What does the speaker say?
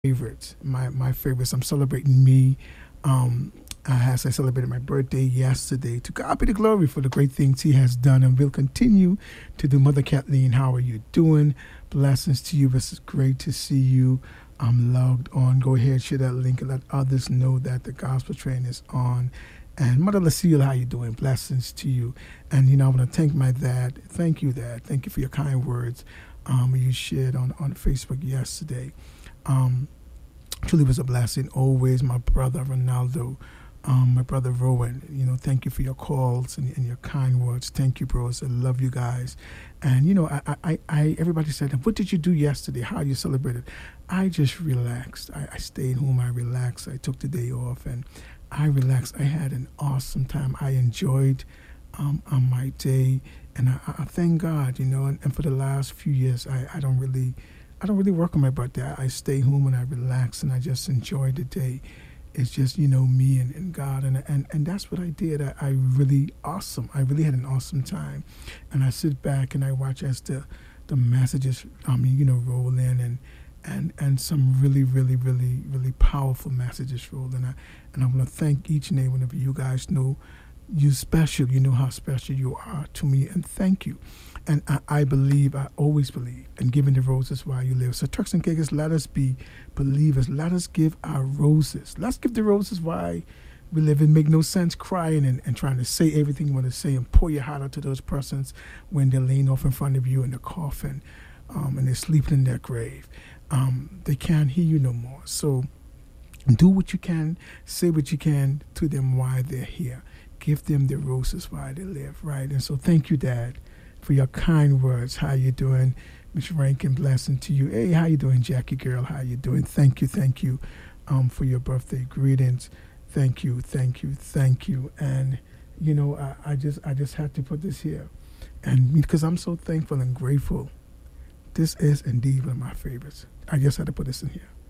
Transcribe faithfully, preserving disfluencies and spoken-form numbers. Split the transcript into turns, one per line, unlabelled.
favorites. My my favorites. I'm celebrating me. Um, as I celebrated my birthday yesterday. To God be the glory for the great things He has done and will continue to do. Mother Kathleen, how are you doing? Blessings to you. This is great to see you. I'm logged on. Go ahead, share that link and let others know that the gospel train is on. And Mother Lucille, how you doing? Blessings to you. And, you know, I want to thank my dad. Thank you, Dad. Thank you for your kind words um, you shared on, on Facebook yesterday. Um, truly was a blessing. Always my brother Ronaldo, um, my brother Rowan, you know, thank you for your calls and, and your kind words. Thank you, bros. I love you guys. And, you know, I, I, I, everybody said, what did you do yesterday? How you celebrated? I just relaxed. I, I stayed home. I relaxed. I took the day off and I relaxed. I had an awesome time. I enjoyed um, on my day. And I, I thank God, you know, and, and for the last few years, I, I don't really I don't really work on my birthday. I stay home and I relax and I just enjoy the day. It's just, you know, me and, and God. And, and and that's what I did. I, I really, awesome. I really had an awesome time. And I sit back and I watch as the, the messages, I mean, you know, roll in and, and, and some really, really, really, really powerful messages roll in. I, and I want to thank each and every one of you. You guys know you special. You know how special you are to me. And thank you. And I, I believe, I always believe, in giving the roses while you live. So Turks and Caicos, let us be believers. Let us give our roses. Let's give the roses while we live. It make no sense crying and, and trying to say everything you want to say and pour your heart out to those persons when they're laying off in front of you in the coffin um, and they're sleeping in their grave. Um, they can't hear you no more. So do what you can, say what you can to them while they're here. Give them the roses while they live, right? And so thank you, Dad, for your kind words. How you doing? Miss Rankin, blessing to you. Hey, how you doing, Jackie girl? How you doing? Thank you, thank you um, for your birthday greetings. Thank you, thank you, thank you. And, you know, I, I just I just had to put this here. And because I'm so thankful and grateful, this is indeed one of my favorites. I just had to put this in here.